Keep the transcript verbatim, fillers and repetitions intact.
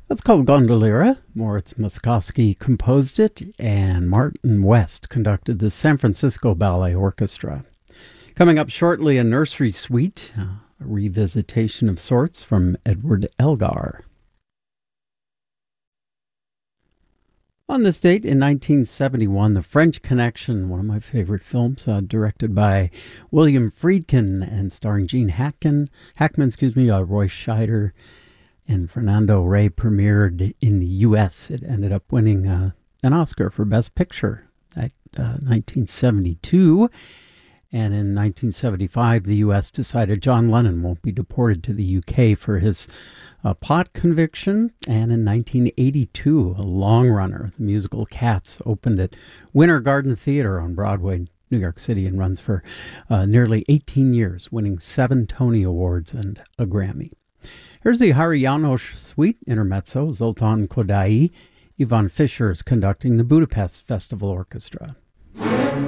That's called Gondoliera. Moritz Moszkowski composed it, and Martin West conducted the San Francisco Ballet Orchestra. Coming up shortly, a nursery suite, a revisitation of sorts from Edward Elgar. On this date, in nineteen seventy-one, The French Connection, one of my favorite films, uh, directed by William Friedkin and starring Gene Hackman, Hackman, excuse me, uh, Roy Scheider, and Fernando Rey, premiered in the U S. It ended up winning uh, an Oscar for Best Picture at uh, nineteen seventy-two. And in nineteen seventy-five, the U S decided John Lennon won't be deported to the U K for his uh, pot conviction. And in nineteen eighty-two, a long runner, the musical Cats, opened at Winter Garden Theater on Broadway, New York City, and runs for uh, nearly eighteen years, winning seven Tony Awards and a Grammy. Here's the Hari János Suite Intermezzo, Zoltán Kodály. Ivan Fischer is conducting the Budapest Festival Orchestra.